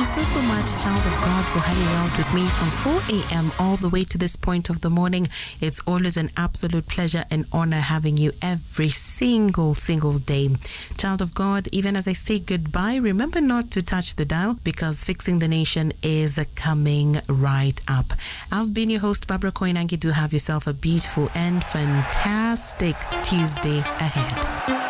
so much, child of God, for hanging out with me from 4 a.m. all the way to this point of the morning. It's always an absolute pleasure and honor having you every single day. Child of God, even as I say goodbye, remember not to touch the dial because Fixing the Nation is coming right up. I've been your host, Barbara Koinange. Do have yourself a beautiful and fantastic Tuesday ahead.